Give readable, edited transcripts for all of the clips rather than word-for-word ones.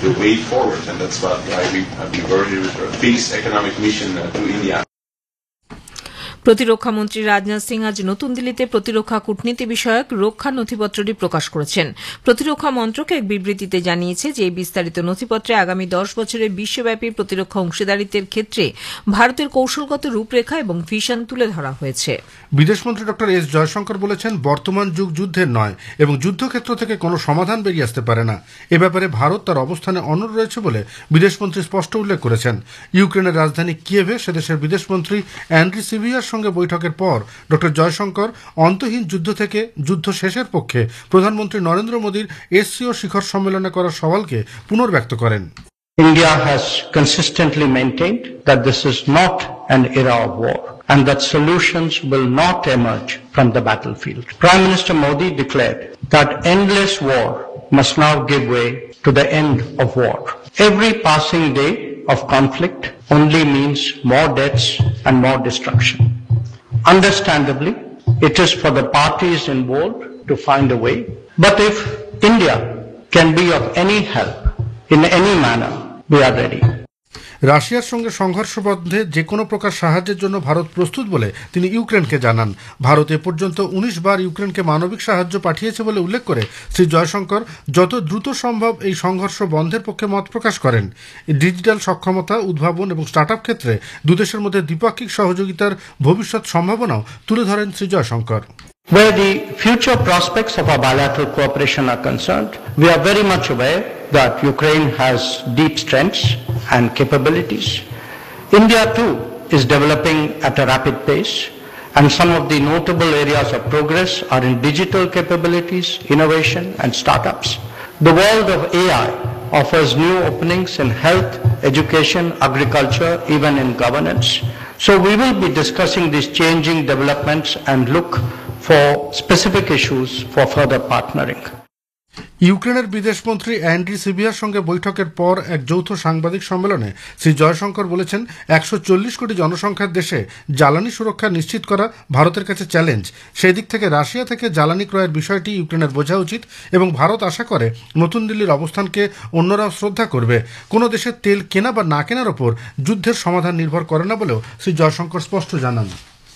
the way forward, and that's why we have been very peace economic mission to India. প্রতিরক্ষা মন্ত্রী রাজনাথ সিং আজ নতুন দিল্লিতে প্রতিরক্ষা কূটনীতি বিষয়ক রক্ষা নথিপত্রটি প্রকাশ করেছেন। প্রতিরক্ষা মন্ত্রক এক বিবৃতিতে জানিয়েছে যে এই বিস্তারিত নথিপত্রে আগামী 10 বছরের বিশ্বব্যাপী প্রতিরক্ষা অংশীদারিত্বের ক্ষেত্রে ভারতের কৌশলগত রূপরেখা এবং ভিশন তুলে ধরা হয়েছে। বিদেশমন্ত্রী ডক্টর এস জয়শঙ্কর বলেছেন, বর্তমান যুগ যুদ্ধের নয় এবং যুদ্ধক্ষেত্র থেকে কোনো সমাধান বেরিয়ে আসতে পারে না। এ ব্যাপারে ভারত তার অবস্থানে অনড় রয়েছে বলে বিদেশমন্ত্রী স্পষ্ট উল্লেখ করেছেন। ইউক্রেনের রাজধানী কিয়েভে সেদেশের বিদেশমন্ত্রী অ্যান্ড্রি সিভিয়ার সঙ্গে বৈঠকের পর ডক্টর জয়শঙ্কর অন্তহীন যুদ্ধ থেকে যুদ্ধ শেষের পক্ষে প্রধানমন্ত্রী নরেন্দ্র মোদীর এসসিও শিখর সম্মেলনে করা সওয়ালকে পুনর্ব্যক্ত করেন। India has consistently maintained that this is not an era of war and that solutions will not emerge from the battlefield. Prime Minister Modi declared that endless war must now give way to the end of war. Every passing day of conflict only means more deaths and more destruction. Understandably, it is for the parties involved to find a way. But if India can be of any help in any manner, we are ready. রাশিয়ার সঙ্গে সংঘর্ষ বন্ধে যে কোনো প্রকার সাহায্যের জন্য ভারত প্রস্তুত বলে তিনি ইউক্রেনকে জানান। ভারত এ পর্যন্ত 19 বার ইউক্রেনকে মানবিক সাহায্য পাঠিয়েছে বলে উল্লেখ করে শ্রী জয়শঙ্কর যত দ্রুত সম্ভব এই সংঘর্ষ বন্ধের পক্ষে মত প্রকাশ করেন। ডিজিটাল সক্ষমতা, উদ্ভাবন এবং স্টার্টআপ ক্ষেত্রে দুদেশের মধ্যে দ্বিপাক্ষিক সহযোগিতার ভবিষ্যৎ সম্ভাবনাও তুলে ধরেন Shri Jaishankar. Where the future prospects of our bilateral cooperation are concerned, we are very much aware that Ukraine has deep strengths and capabilities. India too is developing at a rapid pace, and some of the notable areas of progress are in digital capabilities, innovation and startups. The world of AI offers new openings in health, education, agriculture, even in governance. So we will be discussing these changing developments and look for specific issues for further partnering. ইউক্রেনের বিদেশমন্ত্রী Andrea severe সঙ্গে বৈঠকের পর এক যৌথ সাংবাদিক সম্মেলনে শ্রী জয়শঙ্কর বলেছেন, 140 কোটি জনসংখ্যার দেশে জ্বালানি সুরক্ষা নিশ্চিত করা ভারতের কাছে চ্যালেঞ্জ। সেই দিক থেকে রাশিয়া থেকে জ্বালানি ক্রয়ের বিষয়টি ইউক্রেনের বোঝা উচিত এবং ভারত আশা করে নতুন দিল্লির অবস্থানকে অন্যরাও শ্রদ্ধা করবে। কোনো দেশের তেল কেনা বা না কেনার ওপর যুদ্ধের সমাধান নির্ভর করে না বলেও শ্রী জয়শঙ্কর স্পষ্ট জানান।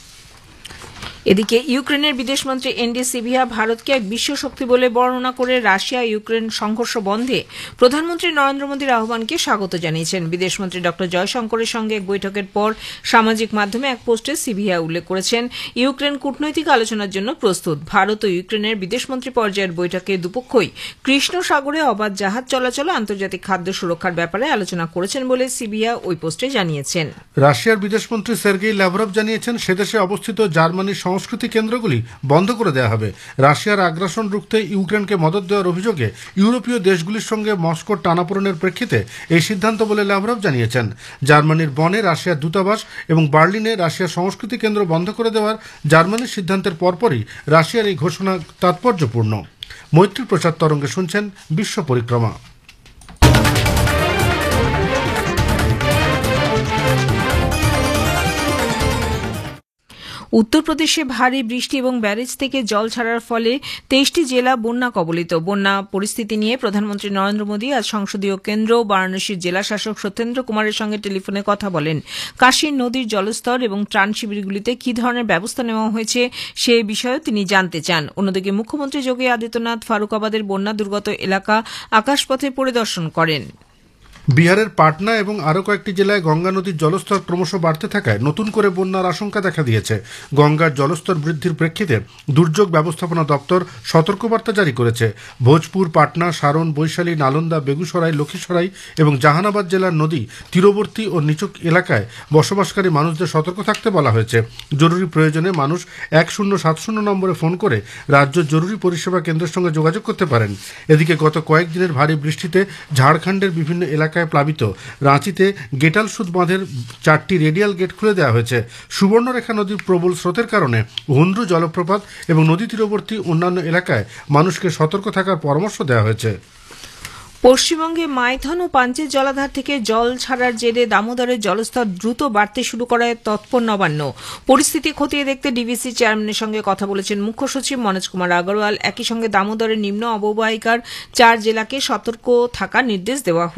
এদিকে ইউক্রেনের বিদেশমন্ত্রী এনডি সিভিয়া ভারতকে এক বিশ্ব শক্তি বলে বর্ণনা করে রাশিয়া ইউক্রেন সংঘর্ষ বন্ধে প্রধানমন্ত্রী নরেন্দ্র মোদীর আহ্বানকে স্বাগত জানিয়েছেন। বিদেশমন্ত্রী ডক্টর জয়শঙ্করের সঙ্গে এক বৈঠকের পর সামাজিক মাধ্যমে এক পোস্টে সিভিয়া উল্লেখ করেছেন, ইউক্রেন কূটনৈতিক আলোচনার জন্য প্রস্তুত। ভারত ও ইউক্রেনের বিদেশমন্ত্রী পর্যায়ের বৈঠকে দুপক্ষই কৃষ্ণ সাগরে অবাধ জাহাজ চলাচল, আন্তর্জাতিক খাদ্য সুরক্ষার ব্যাপারে আলোচনা করেছেন বলে সিভিয়া ওই পোস্টে জানিয়েছেন। রাশিয়ার বিদেশমন্ত্রী সের্গেই ল্যাভরভ জানিয়েছেন, সেদেশে অবস্থিত জার্মানির সংস্কৃতি কেন্দ্রগুলি বন্ধ করে দেওয়া হবে। রাশিয়ার আগ্রাসন রুখতে ইউক্রেনকে মদত দেওয়ার অভিযোগে ইউরোপীয় দেশগুলির সঙ্গে মস্কোর টানাপোড়েনের প্রেক্ষিতে এই সিদ্ধান্ত বলে ল্যাভরভ জানিয়েছেন। জার্মানির বনে রাশিয়ার দূতাবাস এবং বার্লিনে রাশিয়ার সংস্কৃতি কেন্দ্র বন্ধ করে দেওয়ার জার্মানির সিদ্ধান্তের পরপরই রাশিয়ার এই ঘোষণা তাৎপর্যপূর্ণ। মৈত্রী প্রচার তরঙ্গে শুনছেন বিশ্ব পরিক্রমা। উত্তরপ্রদেশে ভারী বৃষ্টি এবং ব্যারেজ থেকে জল ছাড়ার ফলে 23টি জেলা বন্যা কবলিত। বন্যা পরিস্থিতি নিয়ে প্রধানমন্ত্রী নরেন্দ্র মোদী আজ সংসদীয় কেন্দ্র বারাণসীর জেলা শাসক সত্যেন্দ্র কুমারের সঙ্গে টেলিফোনে কথা বলেন। কাশীর নদীর জলস্তর এবং ত্রাণ শিবিরগুলিতে কী ধরনের ব্যবস্থা নেওয়া হয়েছে সে বিষয়েও তিনি জানতে চান। অন্যদিকে মুখ্যমন্ত্রী যোগী আদিত্যনাথ ফারুকাবাদের বন্যা দুর্গত এলাকা আকাশপথে পরিদর্শন করেন। বিহারের পাটনা এবং আরও কয়েকটি জেলায় গঙ্গা নদীর জলস্তর ক্রমশ বাড়তে থাকায় নতুন করে বন্যার আশঙ্কা দেখা দিয়েছে। গঙ্গার জলস্তর বৃদ্ধির প্রেক্ষিতে দুর্যোগ ব্যবস্থাপনা দপ্তর সতর্কবার্তা জারি করেছে। ভোজপুর, পাটনা, সারন, বৈশালী, নালন্দা, বেগুসরাই, লক্ষ্মীসরাই এবং জাহানাবাদ জেলার নদী তীরবর্তী ও নিচু এলাকায় বসবাসকারী মানুষদের সতর্ক থাকতে বলা হয়েছে। জরুরি প্রয়োজনে মানুষ 1070 নম্বরে ফোন করে রাজ্য জরুরি পরিষেবা কেন্দ্রের সঙ্গে যোগাযোগ করতে পারেন। এদিকে গত কয়েকদিনের ভারী বৃষ্টিতে ঝাড়খণ্ডের বিভিন্ন এলাকায় প্লাবিত। রাঁচিতে গেটালসুদ বাঁধের 4টি রেডিয়াল গেট খুলে দেওয়া হয়েছে। সুবর্ণরেখা নদীর প্রবল স্রোতের কারণে হুন্দ্রু জলপ্রপাত এবং নদী তীরবর্তী অন্যান্য এলাকায় মানুষকে সতর্ক থাকার পরামর্শ দেওয়া হয়েছে। পশ্চিমবঙ্গে মাইথন ও পাঞ্চের জলাধার থেকে জল ছাড়ার জেরে দামোদরের জলস্তর দ্রুত বাড়তে শুরু করায় তৎপর নবান্ন। পরিস্থিতি খতিয়ে দেখতে ডিভিসি চেয়ারম্যানের সঙ্গে কথা বলেছেন মুখ্য সচিব মনোজ কুমার আগরওয়াল। একই সঙ্গে দামোদরের নিম্ন অববাহিকার 4 জেলাকে সতর্ক থাকার নির্দেশ দেওয়া